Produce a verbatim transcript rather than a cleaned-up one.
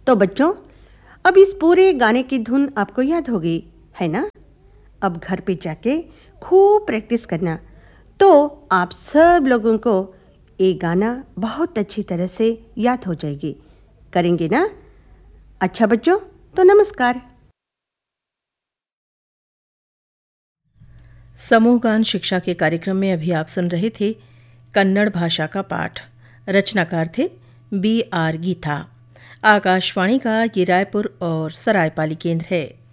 तो बच्चों, अब इस पूरे गाने की धुन आपको याद होगी, है ना? अब घर पे जाके खूब प्रैक्टिस करना, तो आप सब लोगों को ये गाना बहुत अच्छी तरह से याद हो जाएगी। करेंगे ना? अच्छा बच्चों, तो नमस्कार। समूह गान शिक्षा के कार्यक्रम में अभी आप सुन रहे थे कन्नड़ भाषा का पाठ। रचनाकार थे बी आर गीता। आकाशवाणी का ये रायपुर और सरायपाली केंद्र है।